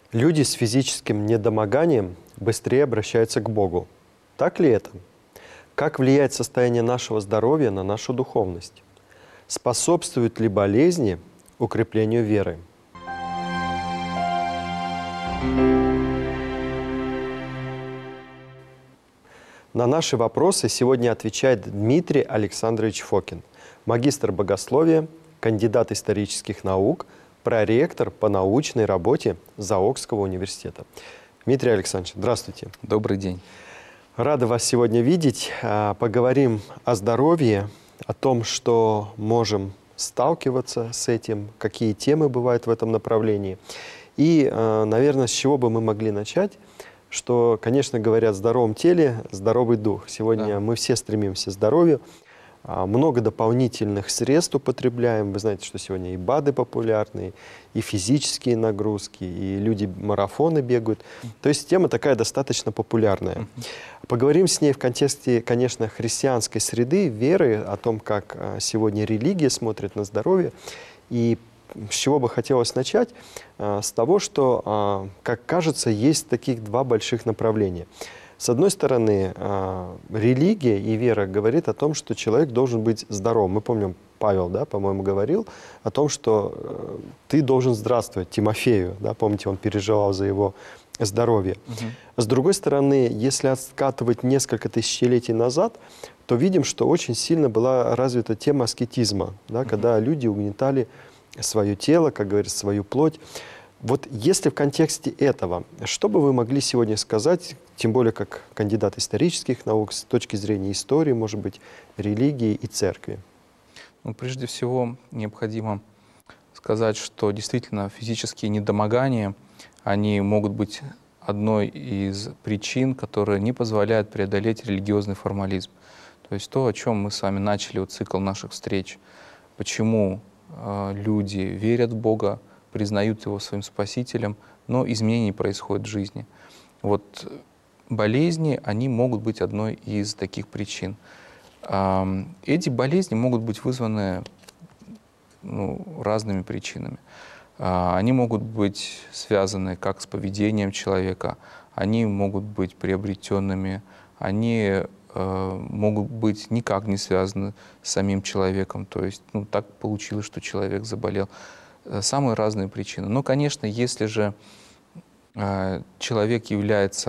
Люди с физическим недомоганием быстрее обращаются к Богу. Так ли это? Как влияет состояние нашего здоровья на нашу духовность? Способствуют ли болезни укреплению веры? На наши вопросы сегодня отвечает Дмитрий Александрович Фокин, магистр богословия, кандидат исторических наук, проректор по научной работе Заокского университета. Дмитрий Александрович, здравствуйте. Добрый день. Рада вас сегодня видеть. Поговорим о здоровье, о том, что можем сталкиваться с этим, какие темы бывают в этом направлении. И, наверное, с чего бы мы могли начать, что, конечно, говорят, в здоровом теле здоровый дух. Сегодня мы все стремимся к здоровью. Много дополнительных средств употребляем. Вы знаете, что сегодня и БАДы популярны, и физические нагрузки, и люди марафоны бегают. То есть тема такая достаточно популярная. Поговорим с ней в контексте, конечно, христианской среды, веры, о том, как сегодня религия смотрит на здоровье. И с чего бы хотелось начать? С того, что, как кажется, есть таких два больших направления. С одной стороны, религия и вера говорит о том, что человек должен быть здоровым. Мы помним, Павел, да, по-моему, говорил о том, что ты должен здравствовать Тимофею. Да, помните, он переживал за его здоровье. С другой стороны, если откатывать несколько тысячелетий назад, то видим, что очень сильно была развита тема аскетизма, да, когда люди угнетали свое тело, как говорится, свою плоть. Вот если в контексте этого, что бы вы могли сегодня сказать, тем более как кандидат исторических наук, с точки зрения истории, может быть, религии и церкви? Ну, прежде всего, необходимо сказать, что действительно физические недомогания, они могут быть одной из причин, которые не позволяют преодолеть религиозный формализм. То есть то, о чем мы с вами начали, вот цикл наших встреч, почему люди верят в Бога, признают Его своим Спасителем, но изменений не происходит в жизни. Вот болезни, они могут быть одной из таких причин. Эти болезни могут быть вызваны разными причинами. Они могут быть связаны как с поведением человека, они могут быть приобретенными, они могут быть никак не связаны с самим человеком. То есть так получилось, что человек заболел. Самые разные причины. Но, конечно, если же человек является